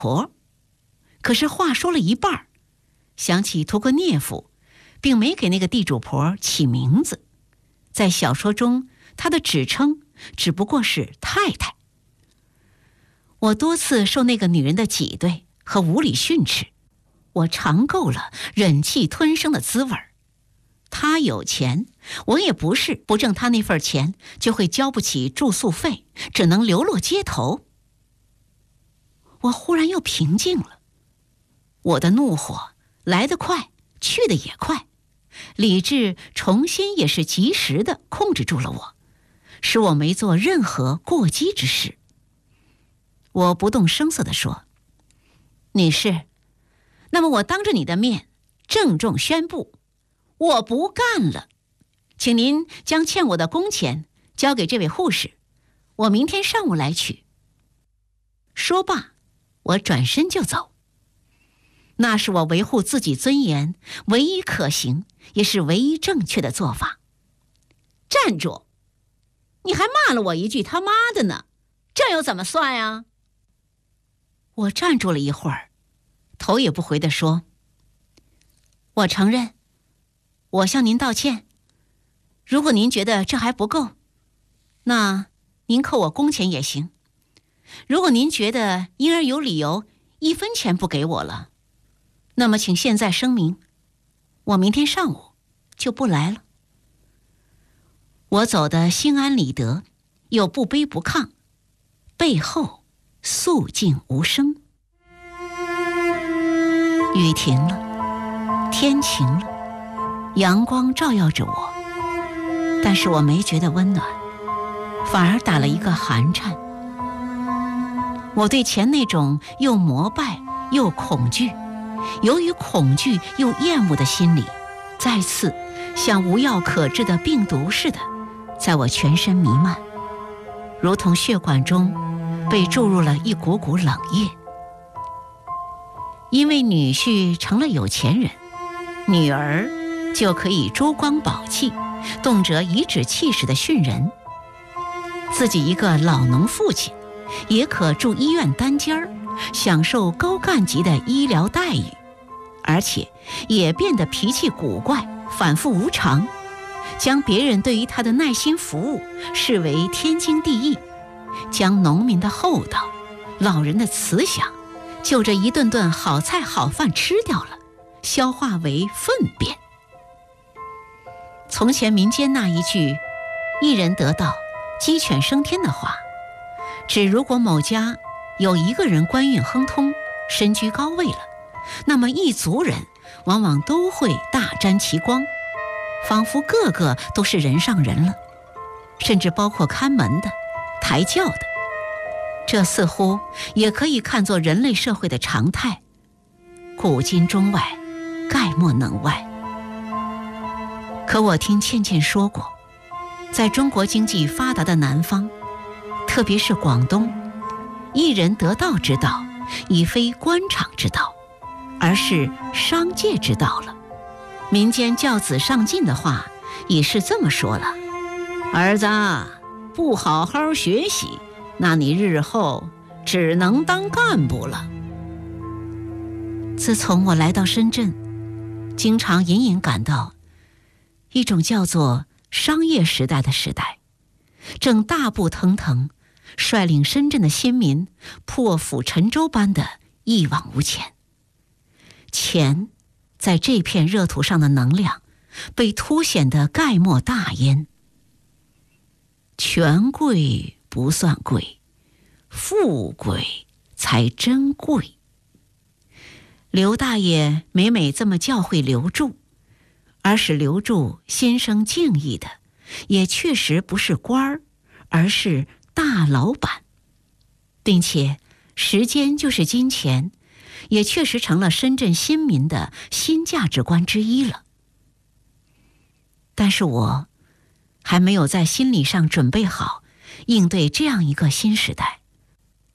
婆。可是话说了一半，想起屠格涅夫并没给那个地主婆起名字，在小说中她的指称只不过是太太。我多次受那个女人的挤兑和无理训斥，我尝够了忍气吞声的滋味。她有钱，我也不是不挣她那份钱就会交不起住宿费，只能流落街头。我忽然又平静了，我的怒火来得快，去得也快，理智重新也是及时地控制住了我，使我没做任何过激之事。我不动声色地说：女士，那么我当着你的面郑重宣布，我不干了，请您将欠我的工钱交给这位护士，我明天上午来取。说罢，我转身就走。那是我维护自己尊严唯一可行也是唯一正确的做法。站住！你还骂了我一句他妈的呢，这又怎么算呀？我站住了一会儿，头也不回地说：我承认，我向您道歉。如果您觉得这还不够，那您扣我工钱也行。如果您觉得因而有理由1分钱不给我了，那么请现在声明，我明天上午就不来了。我走得心安理得，又不卑不亢，背后肃静无声。雨停了，天晴了，阳光照耀着我，但是我没觉得温暖，反而打了一个寒颤。我对钱那种又膜拜又恐惧，由于恐惧又厌恶的心理，再次像无药可治的病毒似的在我全身弥漫，如同血管中被注入了一股股冷液。因为女婿成了有钱人，女儿就可以珠光宝气，动辄颐指气使的训人。自己一个老农父亲也可住医院单间儿，享受高干级的医疗待遇，而且也变得脾气古怪，反复无常，将别人对于他的耐心服务视为天经地义，将农民的厚道、老人的慈祥就这一顿顿好菜好饭吃掉了，消化为粪便。从前民间那一句一人得道鸡犬升天的话，指如果某家有一个人官运亨通，身居高位了，那么一族人往往都会大沾其光，仿佛个个都是人上人了，甚至包括看门的、抬轿的。这似乎也可以看作人类社会的常态，古今中外，概莫能外。可我听倩倩说过，在中国经济发达的南方，特别是广东，一人得道之道已非官场之道，而是商界之道了。民间教子上进的话也是这么说了：儿子，不好好学习，那你日后只能当干部了。自从我来到深圳，经常隐隐感到一种叫做商业时代的时代，正大步腾腾率领深圳的新民破釜沉舟般的一往无前。钱在这片热土上的能量被凸显得盖莫大焉。权贵不算贵，富贵才真贵。刘大爷每每这么教诲刘柱，而使刘柱心生敬意的，也确实不是官儿，而是大老板，并且时间就是金钱，也确实成了深圳新民的新价值观之一了。但是我还没有在心理上准备好应对这样一个新时代。